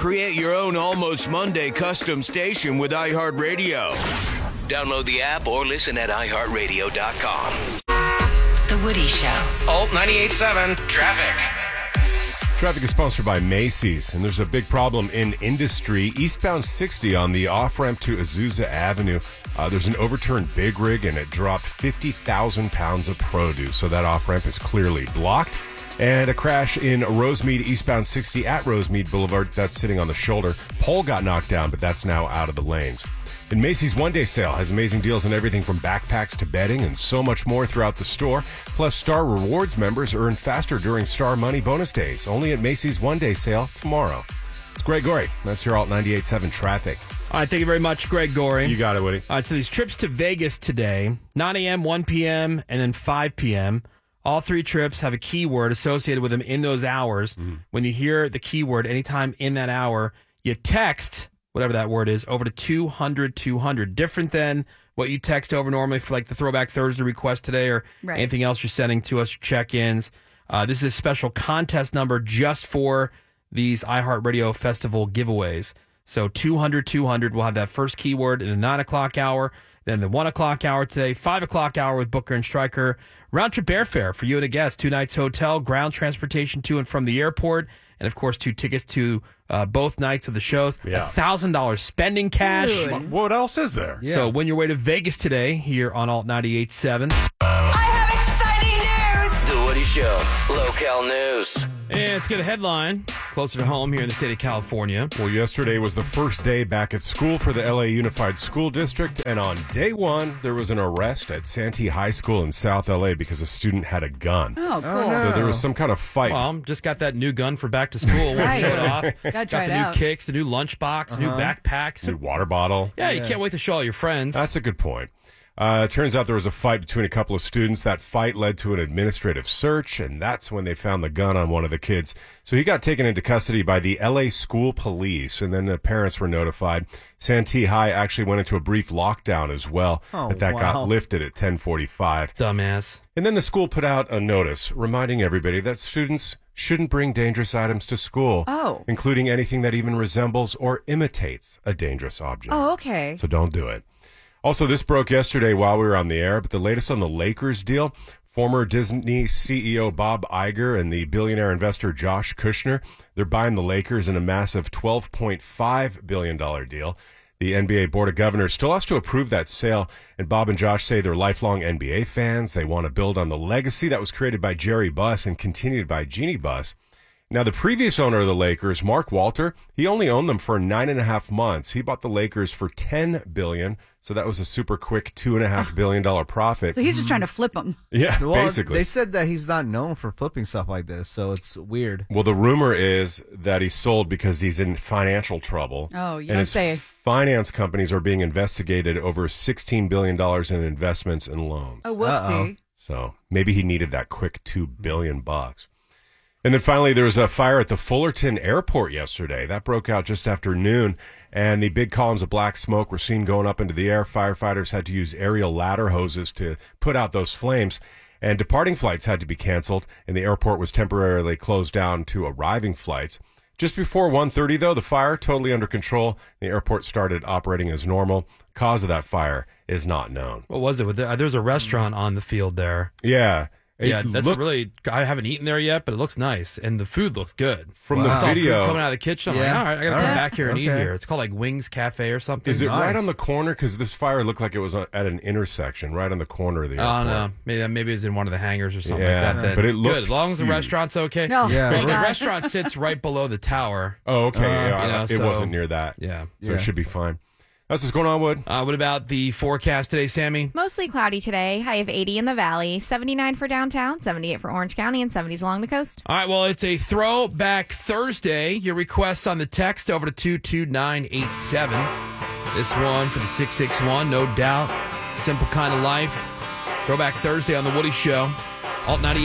Create your own Almost Monday custom station with iHeartRadio. Download the app or listen at iHeartRadio.com. The Woody Show. Alt 98.7 Traffic. Traffic is sponsored by Macy's, and there's a big problem in industry. Eastbound 60 on the off-ramp to Azusa Avenue. There's an overturned big rig, and it dropped 50,000 pounds of produce, so that off-ramp is clearly blocked. And a crash in Rosemead, eastbound 60 at Rosemead Boulevard. That's sitting on the shoulder. Pole got knocked down, but that's now out of the lanes. And Macy's one-day sale has amazing deals on everything from backpacks to bedding and so much more throughout the store. Plus, Star Rewards members earn faster during Star Money bonus days. Only at Macy's one-day sale tomorrow. It's Greg Gorey. That's your Alt 98.7 Traffic. All right, thank you very much, Greg Gorey. You got it, Woody. All right, so these trips to Vegas today, 9 a.m., 1 p.m., and then 5 p.m., all three trips have a keyword associated with them in those hours. When you hear the keyword anytime in that hour, you text whatever that word is, over to 200-200. Different than what you text over normally for like the Throwback Thursday request today or anything else you're sending to us, check-ins. This is a special contest number just for these iHeartRadio Festival giveaways. So 200-200 will have that first keyword in the 9 o'clock hour, then the 1 o'clock hour today, 5 o'clock hour with Booker and Stryker. Round-trip airfare for you and a guest, 2 nights hotel, ground transportation to and from the airport, and, of course, 2 tickets to both nights of the shows. $1,000 spending cash. Dude. What else is there? Yeah. So when you're way to Vegas today here on Alt 98.7. I have exciting news. The Woody Show. Local news. And let's get a headline closer to home here in the state of California. Well, yesterday was the first day back at school for the LA Unified School District, and on day one, there was an arrest at Santee High School in South LA because a student had a gun. Oh, cool. So there was some kind of fight. Well, just got that new gun for back to school. We'll show it off. Got the new kicks, the new lunchbox, the new backpacks. New water bottle. Yeah, you can't wait to show all your friends. That's a good point. It turns out there was a fight between a couple of students. That fight led to an administrative search, and that's when they found the gun on one of the kids. So he got taken into custody by the LA School Police, and then the parents were notified. Santee High actually went into a brief lockdown as well, but that got lifted at 10:45. Dumbass. And then the school put out a notice reminding everybody that students shouldn't bring dangerous items to school, including anything that even resembles or imitates a dangerous object. Oh, okay. So don't do it. Also, this broke yesterday while we were on the air, but the latest on the Lakers deal, former Disney CEO Bob Iger and the billionaire investor Josh Kushner, they're buying the Lakers in a massive $12.5 billion deal. The NBA Board of Governors still has to approve that sale, and Bob and Josh say they're lifelong NBA fans. They want to build on the legacy that was created by Jerry Buss and continued by Jeannie Buss. Now, the previous owner of the Lakers, Mark Walter, he only owned them for 9.5 months. He bought the Lakers for $10 billion, so that was a super quick $2.5 billion profit. So he's just trying to flip them. Yeah, well, basically. They said that he's not known for flipping stuff like this, so it's weird. Well, the rumor is that he sold because he's in financial trouble. Oh, you and don't his say. Finance companies are being investigated over $16 billion in investments and loans. Oh, whoopsie. So maybe he needed that quick $2 billion. And then finally, there was a fire at the Fullerton Airport yesterday. That broke out just after noon, and the big columns of black smoke were seen going up into the air. Firefighters had to use aerial ladder hoses to put out those flames, and departing flights had to be canceled, and the airport was temporarily closed down to arriving flights. Just before 1:30, though, the fire totally under control. The airport started operating as normal. Cause of that fire is not known. What was it? There's a restaurant on the field there. Yeah. Yeah, that's really. I haven't eaten there yet, but it looks nice, and the food looks good. From the video food coming out of the kitchen, I'm like, all right, I gotta come back here and eat here. It's called like Wings Cafe or something. Is it right on the corner? Because this fire looked like it was at an intersection, right on the corner of the airport. Oh no, maybe it was in one of the hangars or something like that. Then. But it looked good as long as the restaurant's okay. No, well, the restaurant sits right below the tower. Oh, okay. It so, wasn't near that. Yeah, so it should be fine. That's what's going on, Wood. What about the forecast today, Sammy? Mostly cloudy today. High of 80 in the valley, 79 for downtown, 78 for Orange County, and 70s along the coast. All right, well, it's a Throwback Thursday. Your requests on the text over to 22987. This one for the 661, no doubt. Simple Kind of Life. Throwback Thursday on The Woody Show. Alt 98.